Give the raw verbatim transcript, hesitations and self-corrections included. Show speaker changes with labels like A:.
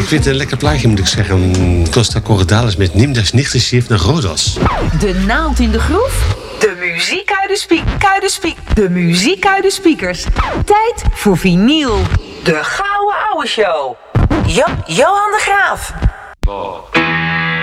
A: Ik vind het een lekker plaatje, moet ik zeggen. Costa Cordalis met Nimm das nicht schief naar Rodas.
B: De naald in de groef. De muziek uit de speak, uit de speak, de muziek uit de speakers. Tijd voor vinyl. De Gouden Ouwe Show. Jo- Johan de Graaf.
C: Wow.